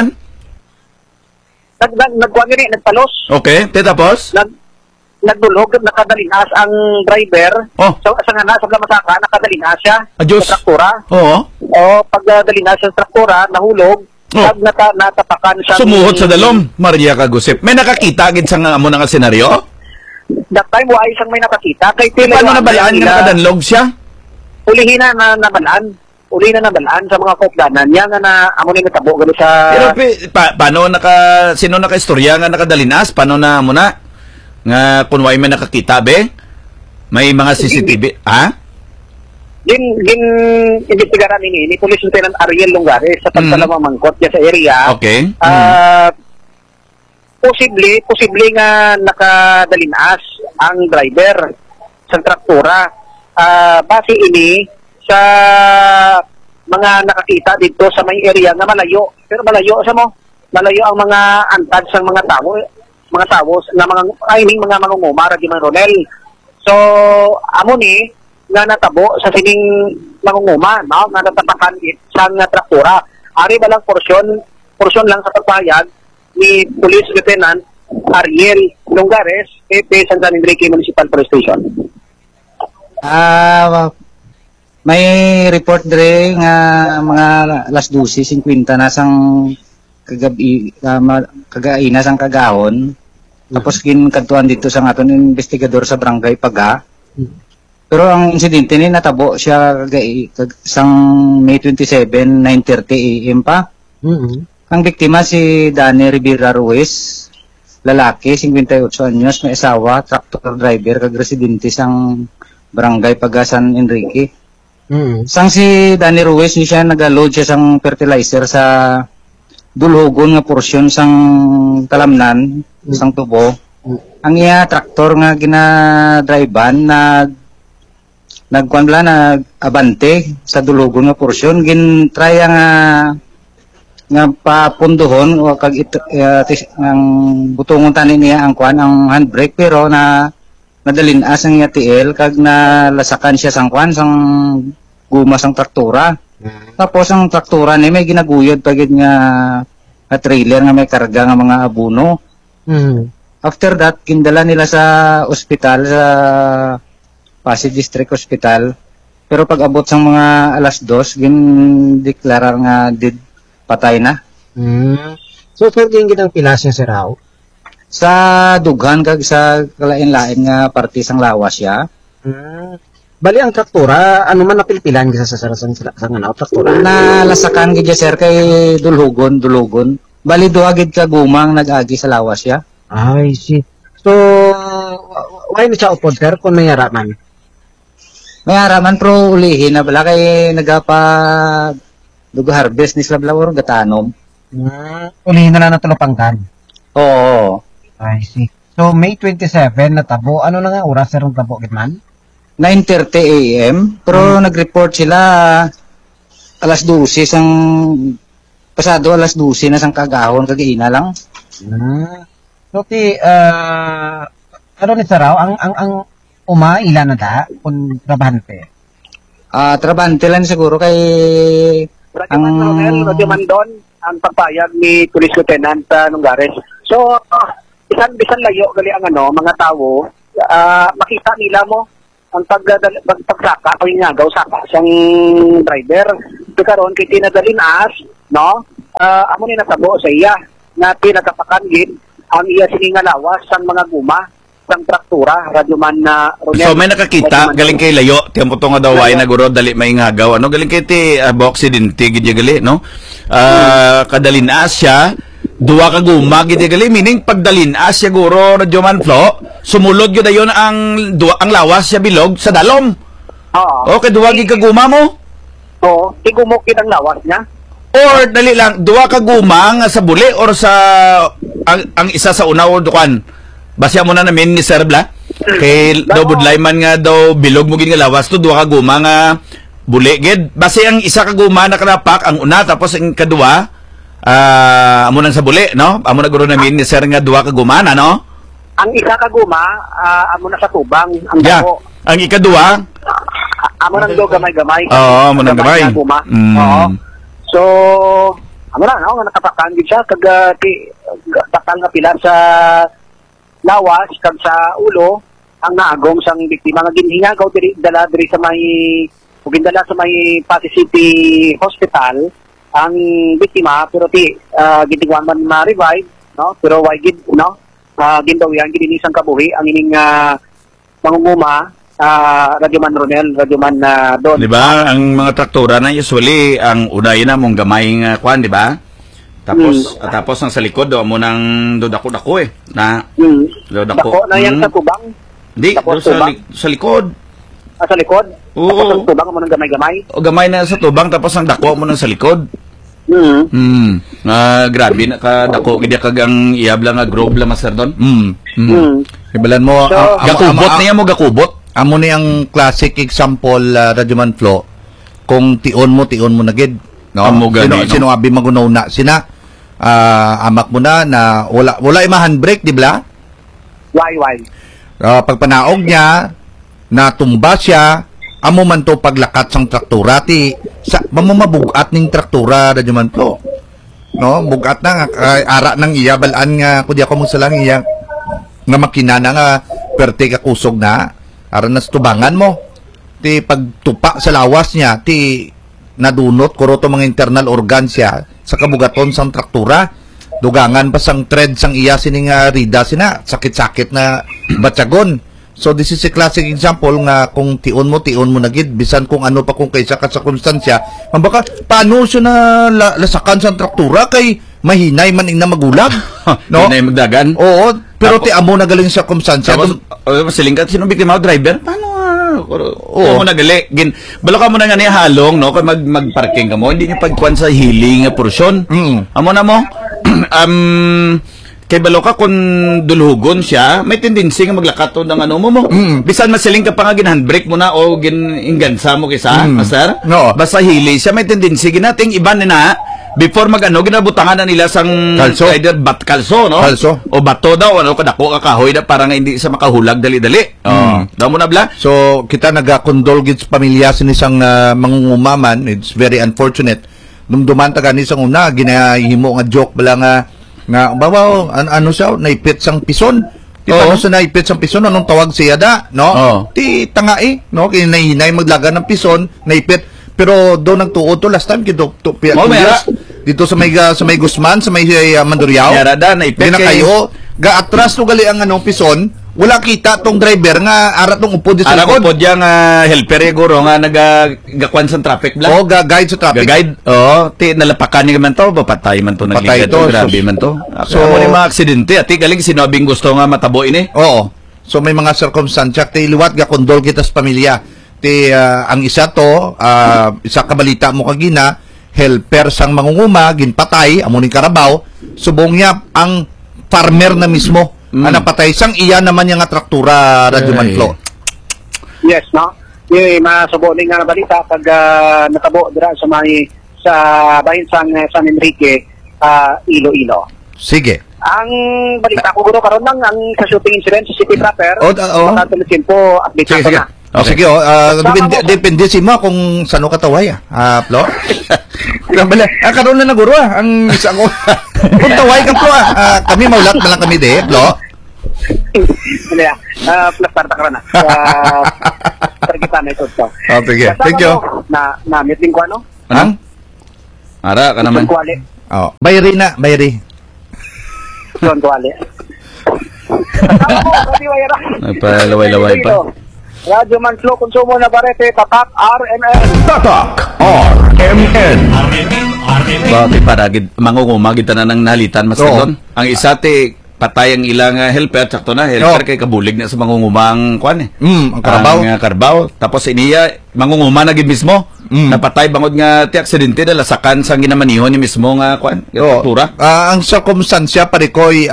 Nagkuan gini nagpalos. Okay, tapos nagdulhog nakadalinas ang driver. So sa nga sa masaka nakadalinas siya sa traktura. Oo. Pagdalinas sa traktura nahulog. Natapakan siya. Sumuhot sa dalom, Maria Kagusip. May nakakita agad sa amo nga senaryo? That time, wala isang may nakakita. Paano nabalaan nga nakadanlog siya? Ulihin na nabalaan. Uli na nabalaan sa mga kopdanan. Yan na amo na natabo gano sa... Pero paano sino naka-istorya nga nakadalinas? Paano na amo na? Nga kunway may nakakita, be? May mga CCTV, ha? Investigaran ni Police Lieutenant Ariel Lungares sa pagtalamang mangkot niya sa area. Okay. Posible nga nakadalinas ang driver sa traktura. Base ini sa mga nakakita dito sa may area na malayo. Pero malayo ang mga antad sa mga tawos na mga mangunguma radyo Ronel. So amo ni nga natabo sa sining mangunguma, nga natapakan sa traktura. Ari ba lang porsyon lang sa pagpahayag ni Police Lieutenant Ariel Lungares, PP San Enrique Municipal Police Station. May report dire nga mga alas 12:50 na sang kagaina sang kagahon. Tapos kadtuan dito sa aton investigador sa Barangay Paga. Pero ang insidente ni natabo siya sang May 27, 9:30 AM pa. Ang biktima si Danny Rivera Ruiz, lalaki, 58 anyos, may asawa, tractor driver, kag-residente sang Barangay Paga San Enrique. Sang si Danny Ruiz, siya nag-load siya sang fertilizer sa dulhogon nga porsyon sang talamnan, sang tubo. Ang iya traktor nga gina-drivean nag-abante sa dulugon nga porsyon gintraya nga papunduhon o kag ang butungon tani niya ang ang handbrake pero nadalinas ang iya TL kag nalasakan siya sang sang guma sang traktura. Tapos ang traktura ni may ginaguyod pagid nga trailer nga may karga nga mga abono. After that kindala nila sa ospital sa Pasig District Hospital. Pero pag abot sang mga alas 2, gin-deklarar nga patay na. So, kaya ginang pilas niya si Rao? Sa dughan kag sa kalain-lain nga parte sang lawas siya. Bali ang traktura, ano man napilpilan gisa sa traktura? Nalasakan gid sir kay dulugon. Bali duha gid ka gumang nag-agi sa lawas siya. I see. So, why na siya upod sir kung may haraman? May haraman pro ulihin na bala kay dugo harvest ni sila bala gatanom. Ulihin na natulopangkan? Oo. I see. So, May 27 natabo. Ano na nga oras sir ang tabo, Gitman? 9:30 AM, pero nag-report sila alas 12 sang pasado alas 12 na sang kagahon kagaina lang. So ano ni Saraw ang ila na ta kung trabahante. Trabahante lang siguro kay Radyo Mandon ang pagpayag ni Police Lieutenant Nungares. So bisan layo gali ang mga tao, makita nila mo ang pagsaka o ingagaw saka siyang driver. Karon kay tinadalinas, no? Amo ni natabo sa iya na pinatapakan gid ang iya siningalawas sang mga guma sang traktura radyoman na So may nakakita galing kay layo tiempo to nga daw ay naguro dali may ngagaw galing kay ti aksidente gid gali no. Kadalinas siya duwa ka guma gid gali meaning pagdalinas siya guro radyoman Flo sumulod gyud ayon ang lawas siya bilog sa dalom. Okay duwa gid ka guma mo. Oo, igumok gid ang lawas niya. Or dali lang duwa ka guma nga sa buli or sa ang isa sa una o dukan. Basya mo na namin ni Sir Bla. Kay daw budlay man nga daw bilog mo gid nga lawas to duha ka guma nga buli gid. Base ang isa ka guma na kanapak ang una tapos ang kadua amo nang sa buli no. Amo na guro namin ni Sir nga duha ka guma na no. Ang isa ka guma amo na sa tubang ang dako. Ang ikadua amo nang do gamay-gamay. Oo, amo nang gamay. Oo. So amo na no nakapakan gid siya kag takal nga pila sa lawas kag sa ulo ang naagom sang biktima nga ginhingagaw diri sa may Pasay City Hospital ang biktima pero gitigwan man ma-revive no pero why gid no gindaw yan gidinisang kabuhi ang ining mangunguma Radyoman Ronel Radyoman Don di ba ang mga traktora na usually ang unay na mong gamay nga kwan di ba. Tapos ang sa likod do mo nang dodako-dako na dodako na yan sa tubang. Hindi, sa likod. Sa likod? Oo. Tapos ang tubang mo nang gamay-gamay? O gamay na sa tubang tapos ang dako mo nang sa likod. Grabe na ka dako gid kag ang iyabla nga grove la master don. Ibalan mo gakubot niya mo gakubot. Amo ni ang classic example Radyoman Flo kung tion mo na gid. No, sino abi magunaw na sina amak mo na wala handbrake di ba? Why? Pagpanaog niya natumba siya amo man to paglakat sang traktura ti sa mabugat ning traktura Radyoman Flo. No, bugat na ara nang iya balaan nga kudi ako mo salang iya nga makina na nga perte ka kusog na ara nas tubangan mo ti pagtupa sa lawas niya ti nadunot kuro to mga internal organ siya sa kabugaton sang traktura dugangan pa sang thread sang iya sining rida sina sakit-sakit na batyagon. So this is a classic example nga kung tion mo na gid bisan kung ano pa kung kaysa ka sa konstansya baka paano siya na lasakan sang traktura kay mahinay man ing na magulag no hinay magdagan. Oo pero ti amo na galing sa konstansya masiling ka sino biktima driver mo nagali balo ka mo na nga niya halong no kay magparking ka mo hindi niya pagkuan sa hiling nga porsyon amo na mo kay balo ka kung dulhugon siya may tendency nga maglakato ng ano mo bisan masiling ka pa nga ginhandbrake mo na o gingansa mo kisa master basta hili siya may tendency ginating iba na before ginabutangan na nila sang either kalso no o bato daw kadako kahoy na para nga hindi sa makahulag dali-dali daw mo na bla. So kita nagakondol gid sa pamilya sin isang mangungumaman. It's very unfortunate nung dumanta gani sang una ginahimo nga joke bala nga babaw ano siya naipit sang pison ti paano sa naipit sang pison anong tawag siya da no ti tangai no kinahinay maglaga ng pison naipit. Pero do nagtuod to last time kito dito sa may Guzman sa may Mandurriao. Kayo gaatras to gali ang pison wala kita tong driver nga ara tong upod sa likod. Upod yang helper guro nga nagakwan sa traffic bla. Guide sa traffic. Ti nalapakan ni man to patay man to nagligat grabe man to. So mo ni mga aksidente ati galing sinabing gusto nga matabo ini. So may mga circumstance ti liwat ga kondol kita sa pamilya. Ang isa to isa kabalita mo kagina helper sang mangunguma ginpatay amo ning Carabao subong niya ang farmer na mismo ang napatay sang iya naman yang traktura Radyoman Flo Yes, no? Yung masubuning nga na balita pag natabo dira sa bahin sang San Enrique, Iloilo. Sige. Ang balita ko guro karon lang ang sa shooting incident sa City Proper. Makatulisin po update Sige, sige. Sige, depende si mo kung saan ka taway, Plo. Karoon na naguro, ang isa ko. Kung taway ka, Plo, kami maulat na lang kami, Plo. Plus tarta ka na. Kita na ito. Sige, thank you. Na-meeting ko ano? Anong? Ara ka naman. Bayri na, bayri. John Tuwali. Nagpalaway-laway pa. Radyo Man Flow, konsumo na barete, Tatak RMN. Tatak RMN. Bakit paragid mangungumagid na ng nalitan mas doon. Ang isa ti patay ang ilang helper, sakto na helper kay kabulig na sa mangungumang kwan ang Carabao. Ang Carabao. Tapos iniya mangunguma na gid mismo. Napatay bangod nga ti aksidente dala sakan sang ginamanihon ni mismo nga kwan. Tura. Ang circumstansya pare koy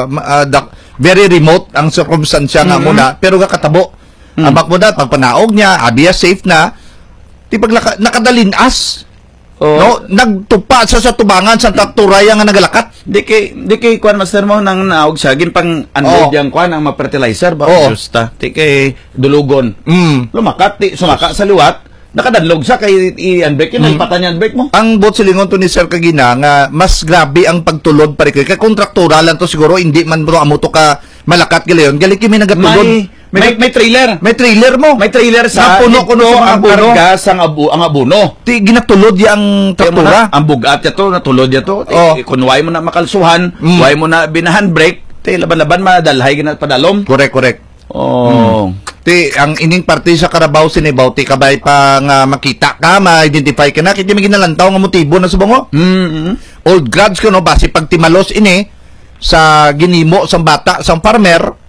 very remote ang circumstansya nga muna pero ga katabo. Abak mo na pagpanaog niya, abiya safe na. Ti pag nakadalinas. No, nagtupa sa tubangan sa takturaya nga nagalakat. Di kay kwan master mo nang naog siya gin pang unload yang kwan ang ma-fertilizer ba justa. Di kay dulugon. Lumakat ti sumaka sa liwat. Nakadadlog siya kay i-unbreak yun, ipatan niya unbreak mo. Ang bot silingon to ni Sir Kagina nga mas grabe ang pagtulod pare kay kontraktura lang to siguro hindi man bro amuto ka malakat galayon gali kimi nagatulod. May trailer. May trailer mo. May trailer sa puno-kuno ang karga sang ang abono. Ti ginatulod yang traktura. Ang bugat yato natulod yato. Kun way mo na makalsuhan, way mo na binahandbrake, ti laban-laban madalhay gina padalom. Correct. Ti ang ining parte sa Carabao Sinibaw ti kabay pa nga makita ka, ma-identify ka na kiti may ginalantaw nga motibo na subongo. Old grads ko no base pag timalos ini sa ginimo sang bata sang farmer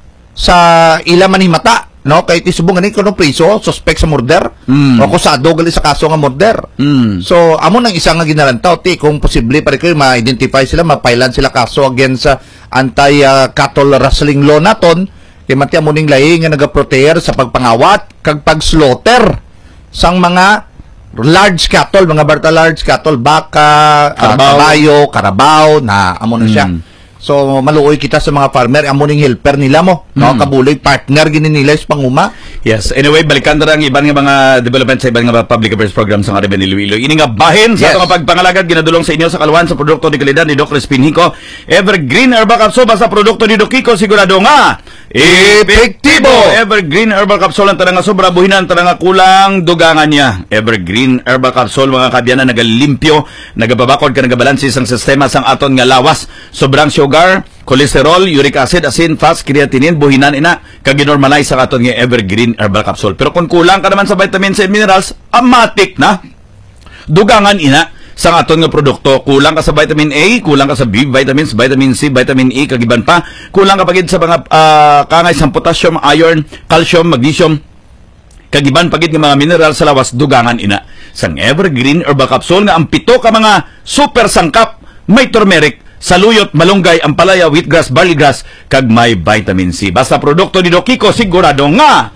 sa ila manhimata no kay ti subong ani kuno priso suspect sa murder o akusado gali sa kaso nga murder. So amo nang isa nga ginalantaw ti kung posible pare ko ma-identify sila mapailan sila kaso against sa anti cattle rustling law naton kay mati amo ning lahi nga nagaproteher sa pagpangawat kag pag-slaughter sang mga large cattle, mga barta large cattle, baka, kabayo, Carabao na amo na siya. So maluoy kita sa mga farmer amo ning helper nila mo no kabulig partner gini nila sa panguma. Yes, anyway balikan ra ang iban nga mga development sa iban nga public affairs program sa RMN Iloilo. Ini nga bahin sa atong pagpangalagad ginadulong sa inyo sa kaluwan sa produkto ni kalidad ni Doc Crispin Hico. Evergreen Herbal Capsule basta produkto ni Doc Hico sigurado nga epektibo. Evergreen Herbal Capsule ang tanang nga sobra buhinan tanang nga kulang dugangan niya. Evergreen Herbal Capsule mga kabyanan nagalimpyo, nagababakod ka nagabalansi sang sistema sang aton nga lawas. Sobrang sugar, cholesterol, uric acid, asin, fats, creatinine, buhinan ina kag-normalize sa aton nga Evergreen Herbal Capsule. Pero kung kulang ka naman sa vitamins and minerals, amatik na dugangan ina sa aton nga produkto. Kulang ka sa vitamin A, kulang ka sa B vitamins, vitamin C, vitamin E, kagiban pa. Kulang ka pagid sa mga kangay sa potassium, iron, calcium, magnesium, kagiban pagid nga mga mineral sa lawas dugangan ina sang Evergreen Herbal Capsule nga ang pito ka mga super sangkap, may turmeric, saluyot, malunggay, ampalaya, wheatgrass, barleygrass, kag may vitamin C. Basta produkto ni Doc Hico sigurado nga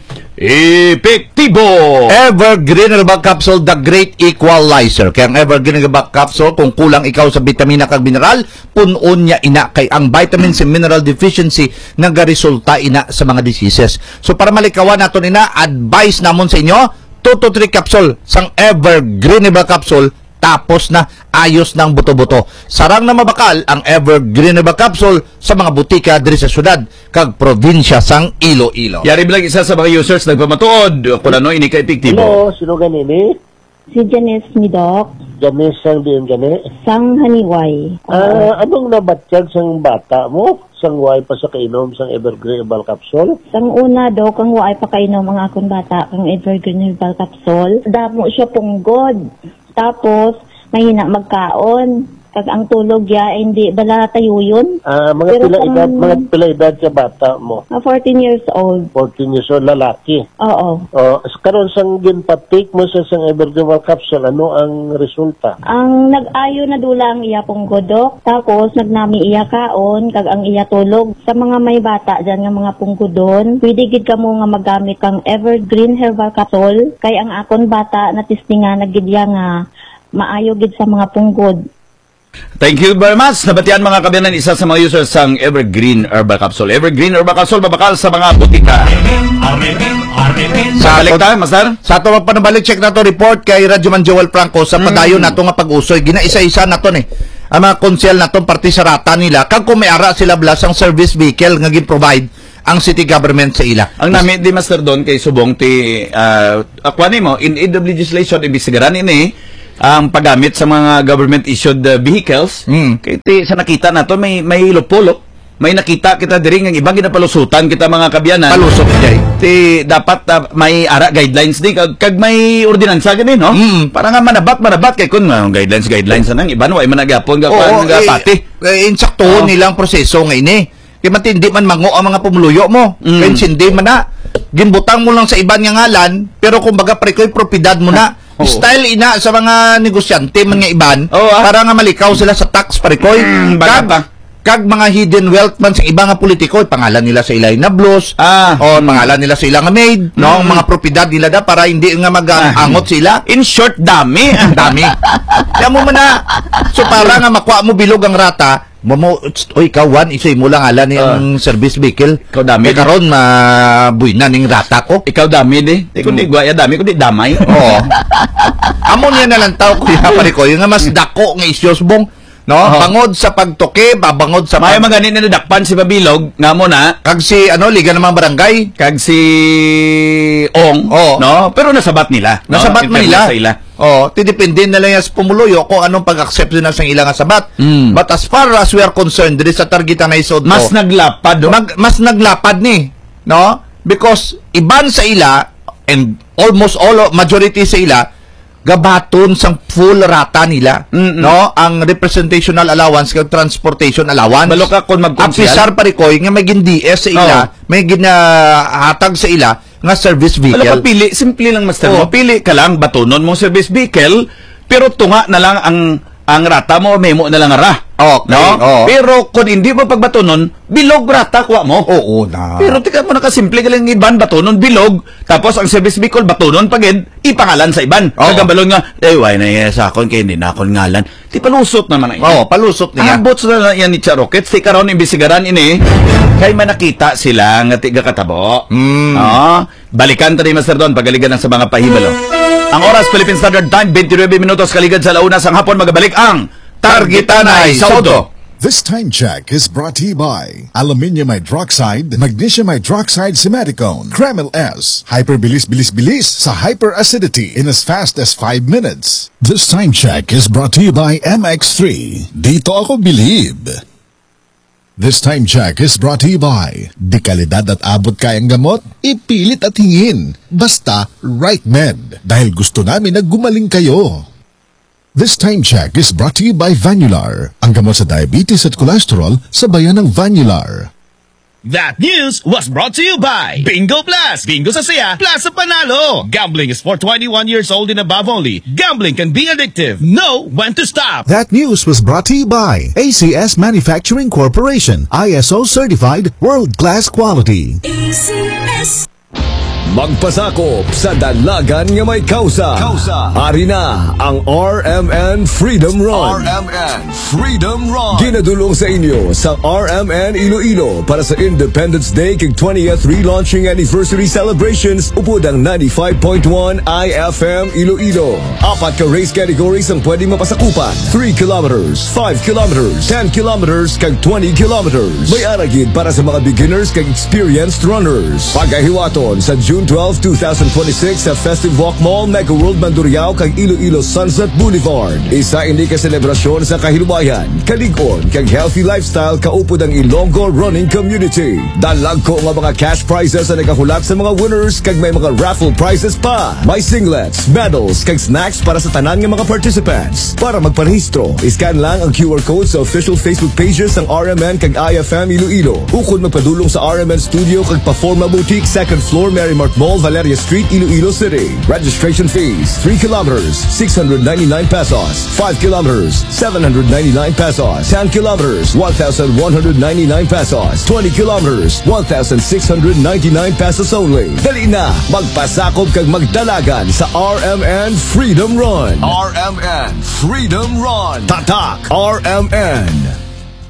epektibo. Evergreen Herbal Capsule, the great equalizer. Kaya ang Evergreen Herbal Capsule, kung kulang ikaw sa vitamina kag mineral, punon niya ina kay ang vitamins and mineral deficiency nagaresulta ina sa mga diseases. So para malikawan naton ina, advice namon sa inyo, 2 to 3 capsule sang Evergreen Herbal Capsule tapos na ayos ng buto-buto. Sarang na mabakal ang Evergreen Herbal Capsule sa mga butika diri sa syudad kag probinsya sang Iloilo. Yari bilang isa sa mga users nagpamatuod kung ano ini ka epektibo. Hello, sino ganini? Si Janice ni Doc. Janice sang diyon gani? Sang haniway. Anong nabatyag sang bata mo? Sang way pa sa kainom sang Evergreen Herbal Capsule? Sang una, Doc, ang way pa kainom ang akong bata kang Evergreen Herbal Capsule. Damo siya punggod. Tapos, mahina magkaon. kag ang tulog ya hindi bala tayo yun. Mga pila edad sa bata mo? 14 years old. 14 years old, lalaki. Oo. Karon sang ginpatik mo sa sang Everdual capsule, ano ang resulta? Ang nag-ayo na dula ang iya pong godok, tapos nagnami iya kaon, kag ang iya tulog. Sa mga may bata dyan nga mga punggudon, pwede gid ka mo nga magamit kang Evergreen Herbal Capsule, kay ang akon bata na tistinga nagidya nga maayo gid sa mga punggod. Thank you very much. Nabatian mga kabiyanan, isa sa mga users sang Evergreen Herbal Capsule. Evergreen Herbal Capsule, babakal sa mga butika. Sa balik tayo, Master? Sa ato magpanabalik, check na to report kay Radyoman Joel Franco sa padayon na to nga pag-usoy. Ginaisa-isa na to ang mga konsyel na to, parti sa rata nila. Kag kung may ara sila blas ang service vehicle nga gin-provide ang city government sa ila. Ang namin di Master doon kay subong ti akwa mo in aid of legislation ibisigaran ini ang paggamit sa mga government issued vehicles. Kay ti sa nakita nato may lupolok. May nakita kita diri nga ibang ginapalusutan kita mga kabyanan. Palusot jay. Ti dapat may ara guidelines di kag may ordinansa gani no. Para nga manabat kay kun guidelines nang iban way managapon nga pati. Insakto nilang proseso nga ini. Kaya matindi man mango ang mga pumuluyo mo. Kaya hindi man na. Ginbutang mo lang sa iban nga ngalan, pero kumbaga prekoy propiedad mo na. Style ina sa mga negosyante man nga iban, para nga malikaw sila sa tax prekoy. Kag mga hidden wealth man sa iba nga politiko, pangalan nila sa ilay na blos, o pangalan nila sa ilang maid, no? Mga propiedad nila da para hindi nga mag-angot sila. In short, dami. Dami. Kaya mo man na. So para nga makuha mo bilog ang rata, ikaw isay mo lang ala ni ang service vehicle. Ikaw dami. Karon buina ning rata ko. Ikaw dami di. Kundi guaya dami kundi damay. Oo. Amon yan na lang tao kuya pare ko, yung nga mas dako nga isyos bong, no? Bangod sa pagtuki, babangod sa may maganin na dakpan si Pabilog nga mo na kag si liga ng mga barangay, kag si Ong, no? Pero nasabat nila. Nasabat man nila. Tidepende na lang yan sa pumuluyo kung anong pag-accept nila sa ilang sabat. But as far as we are concerned, diri sa targetan na isod mas naglapad. Mas naglapad ni, no? Because iban sa ila, and almost all, majority sa ila, gabaton sang full rata nila, no? Ang representational allowance kag transportation allowance. Balo ka kon magkonsyal. Apisar parikoy nga may gin-DS sa ila, may ginahatag sa ila nga service vehicle. Wala pili, simple lang Master. Mapili ka lang batonon mong service vehicle, pero tunga na lang ang rata mo, memo na lang ra. Okay. No? Pero kung hindi mo pagbatonon, bilog rata kuha mo. Oo na. Pero tika mo nakasimple ka lang iban batonon bilog, tapos ang service vehicle batonon pagid ipangalan sa iban. Kagambalon nga, why na sa akon kay hindi na akon ngalan. Ti palusot naman na. Palusot niya. Ambot na yan ni Charoket, ti karon imbisigaran ini. Kay manakita sila nga tiga katabo. Balikan ta ni Master Don pagaligan sa mga pahibalo. Ang oras Philippine Standard Time 29 minutos kaligad sa launa sang hapon magabalik ang Targetanay Saudo. This time check is brought to you by Aluminium Hydroxide, Magnesium Hydroxide Simaticone, Kreml S, Hyperbilis-bilis-bilis sa hyperacidity in as fast as 5 minutes. This time check is brought to you by MX3. Dito ako believe. This time check is brought to you by di kalidad at abot kayang gamot, ipilit at hingin. Basta Right Med, dahil gusto namin na gumaling kayo. This time check is brought to you by Vanular, ang gamot sa diabetes at cholesterol sa bayan ng Vanular. That news was brought to you by Bingo Plus. Bingo sa saya, plus sa panalo. Gambling is for 21 years old and above only. Gambling can be addictive. Know when to stop. That news was brought to you by ACS Manufacturing Corporation, ISO certified world-class quality. ACS. Magpasakop sa dalagan nga may kausa. Ari na ang RMN Freedom Run. RMN Freedom Run. Ginadulong sa inyo sa RMN Iloilo para sa Independence Day kag 20th relaunching anniversary celebrations upod ang 95.1 IFM Iloilo. 4 ka race categories ang pwede mapasakupan. 3 kilometers, 5 kilometers, 10 kilometers kag 20 kilometers. May aragid para sa mga beginners kag experienced runners. Pagahiwaton sa June June 12, 2026 sa Festive Walk Mall, Mega World Mandurriao kag Iloilo Sunset Boulevard. Isa ini ka selebrasyon sa kahilwayan, kaligon kag healthy lifestyle kaupod ang Ilonggo Running Community. Dalag ko nga mga cash prizes na nagahulat sa mga winners kag may mga raffle prizes pa. May singlets, medals kag snacks para sa tanan nga mga participants. Para magparehistro, iscan lang ang QR code sa official Facebook pages ng RMN kag IFM Iloilo. Ukod magpadulong sa RMN Studio kag Paforma Boutique, 2nd floor, Merrimart Mall, Valeria Street, Iloilo City. Registration fees, 3 kilometers, 699 pesos. 5 kilometers, 799 pesos. 10 kilometers, 1,199 pesos. 20 kilometers, 1,699 pesos only. Dali na, magpasakop kag magdalagan sa RMN Freedom Run. RMN Freedom Run. Tatak RMN.